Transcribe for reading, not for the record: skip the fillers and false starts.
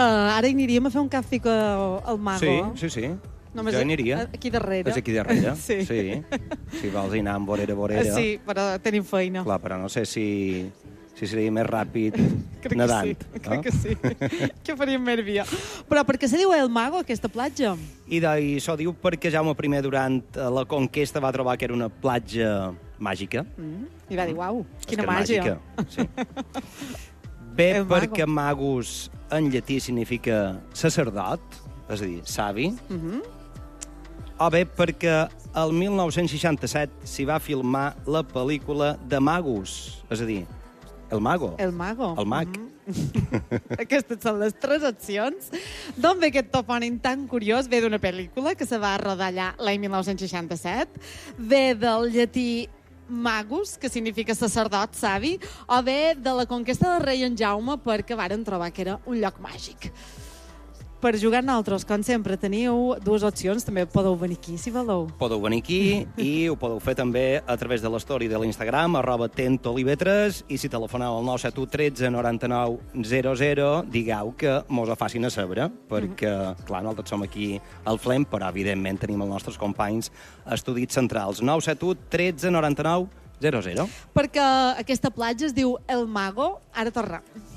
Ara aniríem a fer un cafè al Mago. Sí. Només jo aniria. Aquí darrere. És aquí darrere? Sí. Si vols anar amb vorera. Sí, però tenim feina. Clar, però no sé si seria més ràpid Crec nedant. Crec que sí. Que faríem més via. Però per què se diu El Mago, aquesta platja? I s'ho diu perquè Jaume I durant la conquesta va trobar que era una platja màgica. I va dir, uau, quina màgia. Sí. Bé, perquè magus en llatí significa sacerdot, és a dir, savi, o bé perquè el 1967 s'hi va filmar la pel·lícula de Magus, és a dir, El Mago. El Mago. El mag. Aquestes són les 3 opcions. D'on ve aquest topònim tan curiós? Ve d'una pel·lícula que se va rodar allà l'any 1967. Ve del llatí magus, que significa sacerdot, savi, o ve de la conquesta del rei en Jaume perquè varen trobar que era un lloc màgic. Per jugar nosaltres, com sempre, teniu 2 opcions. També podeu venir aquí, si voleu. Podeu venir aquí i ho podeu fer també a través de l'story de l'Instagram, @tentolivetres, i si telefoneu al 971 13 99 00, digueu que mos ho facin a saber, perquè, clar, nosaltres som aquí al Flem, però, evidentment, tenim els nostres companys a estudis centrals. 971 13 99 00. Perquè aquesta platja es diu El Mago. Ara tornem.